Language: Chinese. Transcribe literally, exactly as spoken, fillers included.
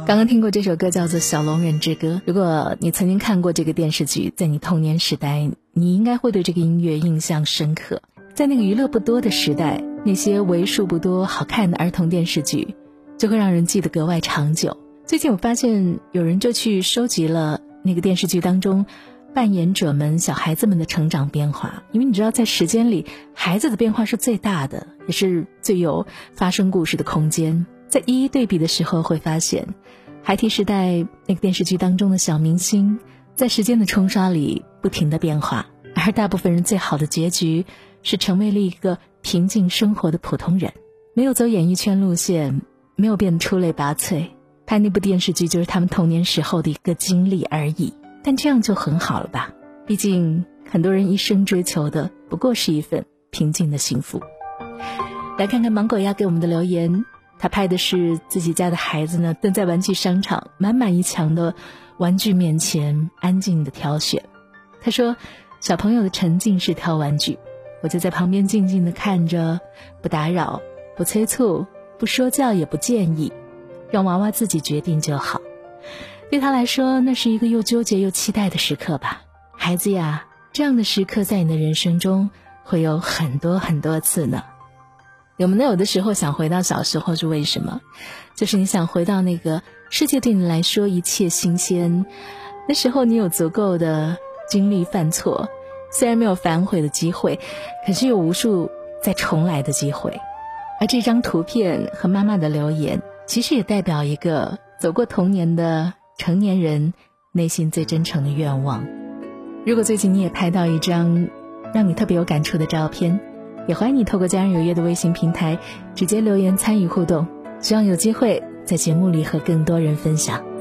刚刚听过这首歌叫做《小龙人之歌》，如果你曾经看过这个电视剧，在你童年时代，你应该会对这个音乐印象深刻。在那个娱乐不多的时代，那些为数不多好看的儿童电视剧就会让人记得格外长久。最近我发现有人就去收集了那个电视剧当中扮演者们小孩子们的成长变化，因为你知道在时间里孩子的变化是最大的，也是最有发生故事的空间。在一一对比的时候会发现，孩提时代那个电视剧当中的小明星在时间的冲刷里不停的变化，而大部分人最好的结局是成为了一个平静生活的普通人，没有走演艺圈路线，没有变得出类拔萃。拍那部电视剧就是他们童年时候的一个经历而已，但这样就很好了吧，毕竟很多人一生追求的不过是一份平静的幸福。来看看芒果鸭给我们的留言，他拍的是自己家的孩子呢蹲在玩具商场满满一墙的玩具面前安静的挑选。他说小朋友的沉浸式挑玩具，我就在旁边静静的看着，不打扰，不催促，不说教也不建议，让娃娃自己决定就好。对他来说，那是一个又纠结又期待的时刻吧。孩子呀，这样的时刻在你的人生中会有很多很多次呢。我们有的时候想回到小时候是为什么？就是你想回到那个世界对你来说一切新鲜，那时候你有足够的精力犯错，虽然没有反悔的机会，可是有无数再重来的机会。而这张图片和妈妈的留言，其实也代表一个走过童年的成年人内心最真诚的愿望。如果最近你也拍到一张让你特别有感触的照片，也欢迎你透过家人有约的微信平台直接留言参与互动，希望有机会在节目里和更多人分享。